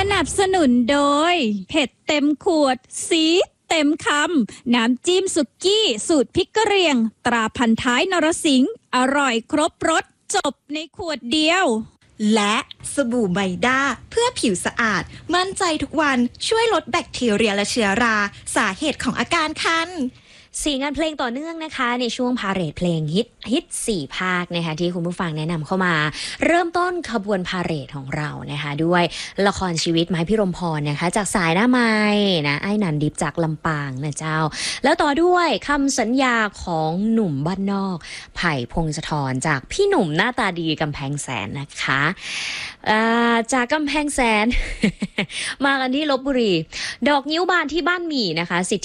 นับสนุนโดยเผ็ดเต็มขวดซีดเต็มคำน้ำจิ้มสุกี้สูตรพริกกะเหรี่ยงตราพันท้ายนรสิงห์อร่อยครบรสจบในขวดเดียวและสบู่ไมด้าเพื่อผิวสะอาดมั่นใจทุกวันช่วยลดแบคทีเรียและเชื้อราสาเหตุของอาการคัน 4 งานเพลงต่อเนื่องนะคะในช่วงพาเหรดเพลงฮิต4 ภาคนะคะที่คุณผู้ฟังแนะนำเข้ามาเริ่มต้นขบวนพาเหรดของเรานะคะด้วยละครชีวิตไม้พิรมพรนะคะจากสายหน้าไม้นะไอ้นันดิบจากลำปางนะเจ้าแล้วต่อด้วยคำสัญญาของหนุ่มบ้านนอกไผ่พงศธรจากพี่หนุ่มหน้าตาดีกำแพงแสนนะคะจากกำแพงแสน มากันที่ลพบุรีดอกนิ้วบานที่บ้านหมี่นะคะสิท